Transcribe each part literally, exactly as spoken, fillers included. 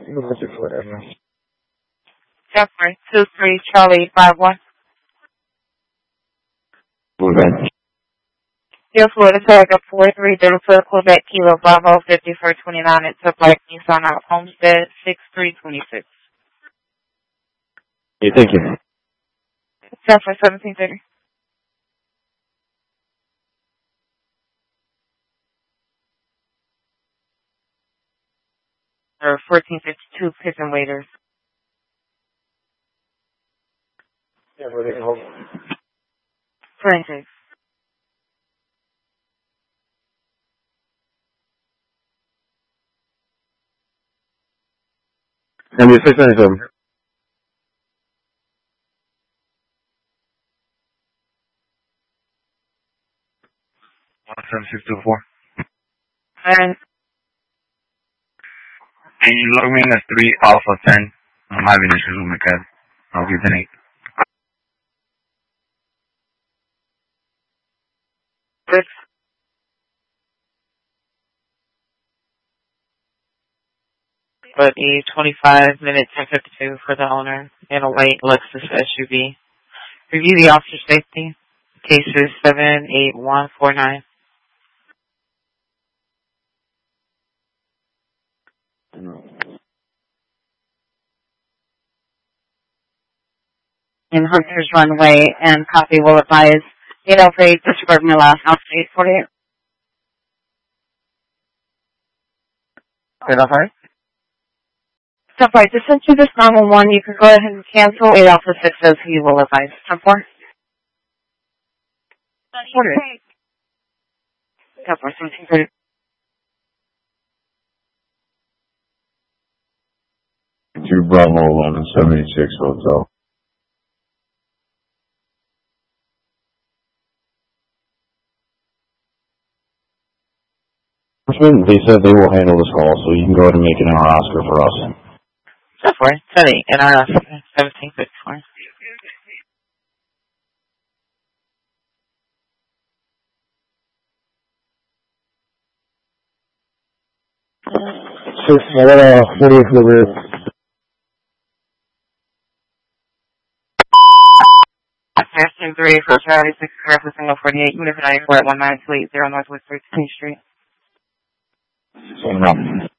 whatever. Jeffrey, two three Charlie five one. Quebec. Dear Florida, tag up four three Delta Quebec Kilo Bravo fifty four twenty nine. It took like Nissan out Homestead six three twenty six. Okay, thank you. Jeffrey seventeen thirty. Or fourteen fifty two Pigeon Waiters. Yeah, where they can hold. Forensics. And the six ninety-seven. one seven six two four. And Can you log me in as three Alpha ten? I'm having issues with my cat. I'll give an eight. six. But a twenty-five minute ten fifty-two for the owner in a white Lexus S U V. Review the officer safety. Cases seven eight one four nine. In Hunter's Runway, and copy will advise eight oh eight, disregard my last house, eight forty-eight. eight oh eight? Step right, to send you this nine one one, you can go ahead and cancel. eight Alpha six says he will advise. Step four. Order. Step four, seventeen thirty. Two Bravo eleven seventy-six Hotel. They said they will handle this call, so you can go ahead and make an R Oscar for us. Step four, setting N R S seventeen fifty-four. Six, I got a forty-eight for the rear. Testing three for Charlie six, referencing forty-eight, unit for ninety-four at one nine two eight zero Northwest thirteenth Street. Same round.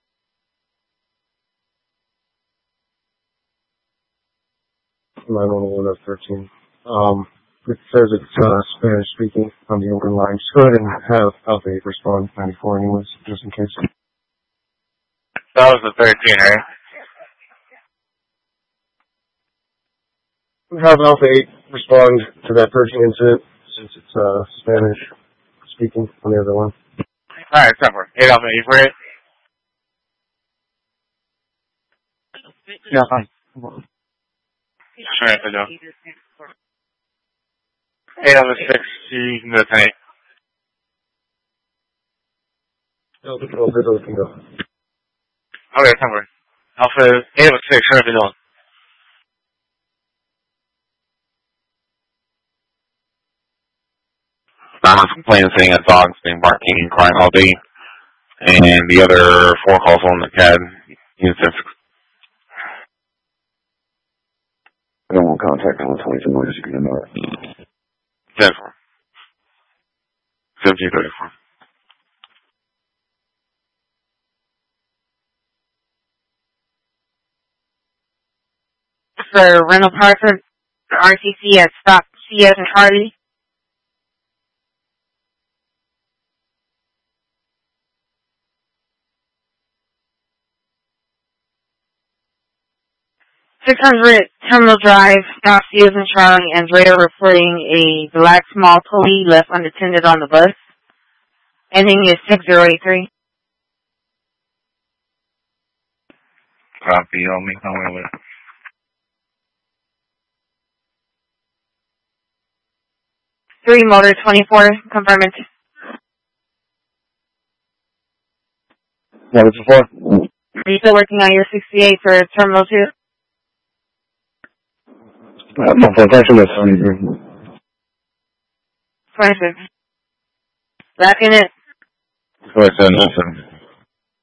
nine one one of thirteen. Um, it says it's uh, Spanish speaking on the open line. Just go ahead and have Alpha eight respond ninety-four anyways, just in case. That was the thirteen, right? Have Alpha eight respond to that thirteen incident since it's uh, Spanish speaking on the other one. Alright, somewhere. eight Alpha eight for it? Yeah, fine. Alright, I know. eight Alpha six, you can go ten eight. Alpha twelve, can go. Okay, somewhere. Alpha eight Alpha six, sure, be done. I'm complaining saying a dog's been barking and crying all day. And the other four calls on the C A D instance. I don't want contact on the twenty-two noise, you can ignore it. ten four. seventeen thirty-four. For rental car for R T C at stop C S and Charlie. six hundred Terminal Drive, stop C S and Charlie, Andrea reporting a black small pulley left unattended on the bus. Ending is six zero eight three. Copy, I'll make my way with it. three Motor twenty-four, confirming. What is it for? Are you still working on your sixty-eight for Terminal two? Uh, no, for attention, that's seventy-three. twenty-six. Back in it. So I said nothing.